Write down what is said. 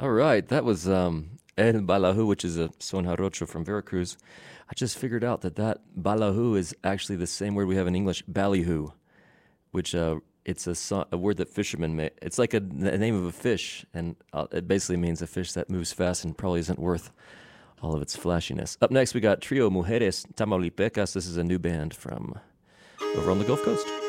All right, that was El Balahu, which is a son jarocho from Veracruz. I just figured out that balahu is actually the same word we have in English, ballyhoo, which it's a word that fishermen make. It's like the name of a fish, and it basically means a fish that moves fast and probably isn't worth all of its flashiness. Up next, we got Trio Mujeres Tamaulipecas. This is a new band from over on the Gulf Coast.